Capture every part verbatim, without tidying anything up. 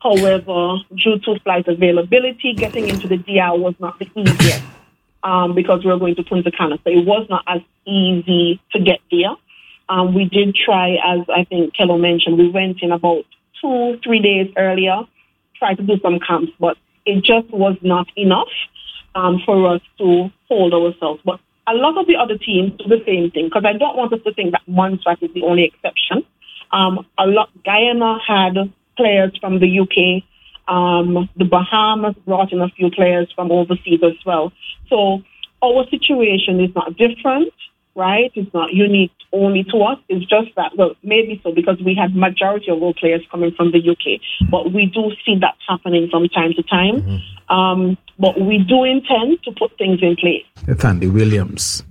However, due to flight availability, getting into the D R was not the easiest um, because we were going to Punta Cana. So it was not as easy to get there. Um, we did try, as I think Kello mentioned, we went in about two, three days earlier, tried to do some camps, but it just was not enough um, for us to hold ourselves. But a lot of the other teams do the same thing, because I don't want us to think that one track is the only exception. Um, a lot, Guyana had players from the U K. Um, the Bahamas brought in a few players from overseas as well. So our situation is not different, right? It's not unique only to us. It's just that, well, maybe so because we had majority of our players coming from the U K. But we do see that happening from time to time. Mm-hmm. Um, but we do intend to put things in place. Thandi Williams.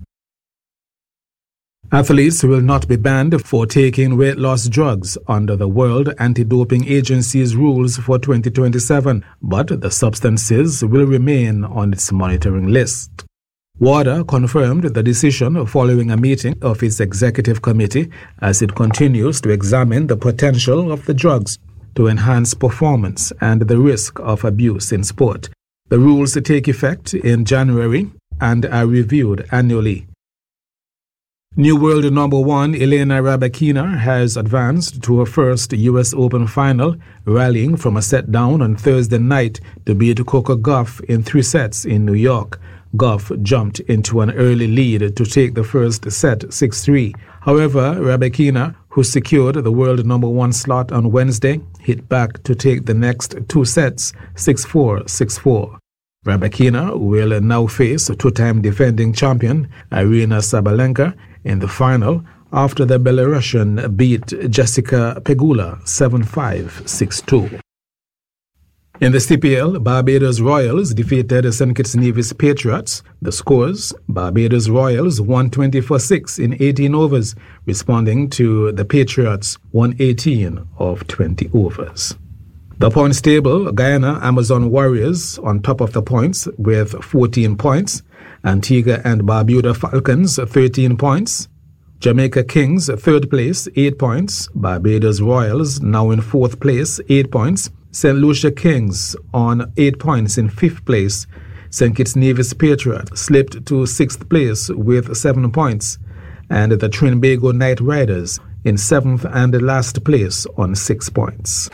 Athletes will not be banned for taking weight loss drugs under the World Anti-Doping Agency's rules for twenty twenty-seven, but the substances will remain on its monitoring list. WADA confirmed the decision following a meeting of its executive committee as it continues to examine the potential of the drugs to enhance performance and the risk of abuse in sport. The rules take effect in January and are reviewed annually. New world number one Elena Rybakina has advanced to her first U S Open final, rallying from a set down on Thursday night to beat Coco Gauff in three sets in New York. Gauff jumped into an early lead to take the first set six three. However, Rybakina, who secured the world number one slot on Wednesday, hit back to take the next two sets six four, six four. Rybakina will now face two-time defending champion Aryna Sabalenka in the final after the Belarusian beat Jessica Pegula seven five, six two. In the C P L, Barbados Royals defeated Saint Kitts Nevis Patriots. The scores: Barbados Royals won twenty for six in eighteen overs, responding to the Patriots one eighteen of twenty overs. The points table: Guyana Amazon Warriors on top of the points with fourteen points. Antigua and Barbuda Falcons thirteen points. Jamaica Kings third place, eight points. Barbados Royals now in fourth place, eight points. Saint Lucia Kings on eight points in fifth place. Saint Kitts Nevis Patriots slipped to sixth place with seven points. And the Trinbago Knight Riders in seventh and last place on six points.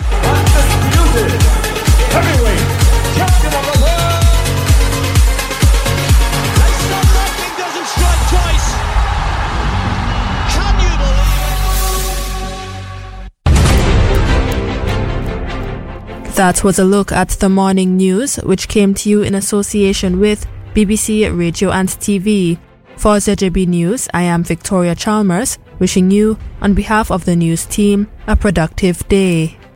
Heavyweight champion of the world. They stop nothing, doesn't strike twice. Can you believe it? That was a look at the morning news, which came to you in association with B B C Radio and T V. For Z J B News, I am Victoria Chalmers, wishing you, on behalf of the news team, a productive day.